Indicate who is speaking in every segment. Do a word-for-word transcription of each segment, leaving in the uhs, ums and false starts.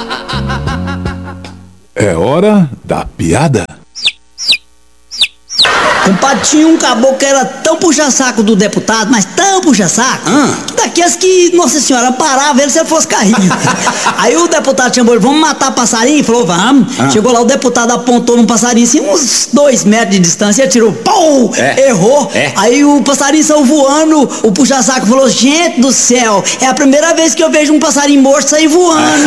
Speaker 1: É hora da piada.
Speaker 2: Compadre, tinha um caboclo que era tão puxa-saco do deputado, mas tão puxa-saco,
Speaker 3: Ah.
Speaker 2: daqueles que, nossa senhora, parava ele se ele fosse carrinho. Aí o deputado chamou ele, vamos matar passarinho? Ele falou, vamos.
Speaker 3: Ah.
Speaker 2: Chegou lá, o deputado apontou num passarinho assim, uns dois metros de distância, atirou, pum,
Speaker 3: É.
Speaker 2: errou.
Speaker 3: É.
Speaker 2: Aí o passarinho saiu voando, o puxa-saco falou, gente do céu, é a primeira vez que eu vejo um passarinho morto sair voando.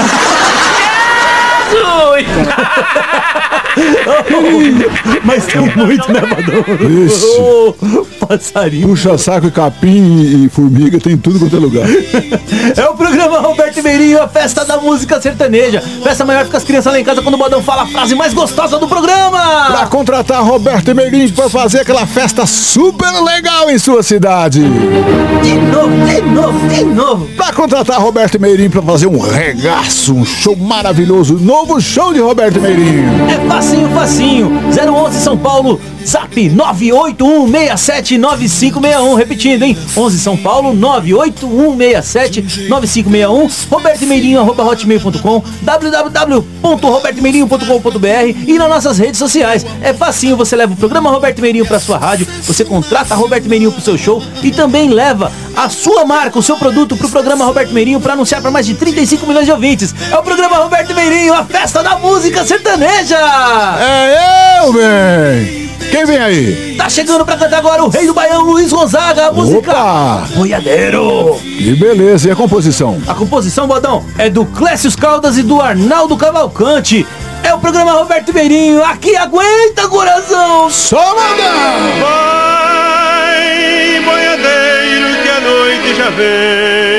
Speaker 4: Mas tem muito, né, Badão?
Speaker 1: Isso.
Speaker 4: Ô, passarinho.
Speaker 1: Puxa saco e capim e, e formiga tem tudo quanto é lugar.
Speaker 4: É o programa Roberto Meirinho, a festa da música sertaneja. Festa maior que as crianças lá em casa quando o Badão fala a frase mais gostosa do programa.
Speaker 1: Pra contratar Roberto Meirinho pra fazer aquela festa super legal em sua cidade.
Speaker 4: De novo, de novo, de novo.
Speaker 1: Pra contratar Roberto Meirinho pra fazer um regaço, um show maravilhoso, novo show de Roberto Meirinho.
Speaker 4: É facinho, facinho. zero onze São Paulo, zap nove oito um seis sete nove cinco seis um. Repetindo, hein? onze São Paulo, nove oito um seis sete nove cinco seis um. Roberto Meirinho, arroba hotmail ponto com, w w w ponto roberto meirinho ponto com ponto b r e nas nossas redes sociais. É facinho, você leva o programa Roberto Meirinho pra sua rádio, você contrata Roberto Meirinho pro seu show e também leva a sua marca, o seu produto pro programa Roberto Meirinho pra anunciar pra mais de trinta e cinco milhões de ouvintes. É o programa Roberto Meirinho, a festa da música sertaneja.
Speaker 1: É eu, bem. Quem vem aí?
Speaker 4: Tá chegando pra cantar agora o rei do Baião, Luiz Gonzaga, a música
Speaker 1: Opa!
Speaker 4: Boiadeiro.
Speaker 1: Que beleza, e a composição?
Speaker 4: A composição, Bodão, é do Clécio Caldas e do Arnaldo Cavalcante. É o programa Roberto Meirinho, aqui aguenta, coração.
Speaker 1: Só mandar!
Speaker 5: Vai, boiadeiro, que a noite já vem.